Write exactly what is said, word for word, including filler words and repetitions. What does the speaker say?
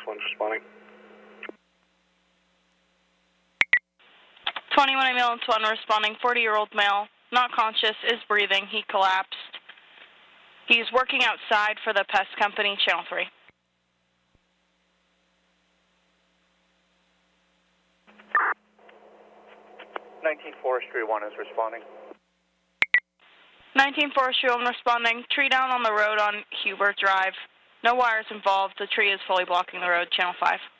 one's responding. twenty-one ambulance one responding, forty-year-old male, not conscious, is breathing. He collapsed. He's working outside for the pest company, Channel three. nineteen Forestry one is responding. nineteen Forestry one responding, tree down on the road on Hubert Drive. No wires involved. The tree is fully blocking the road, Channel five.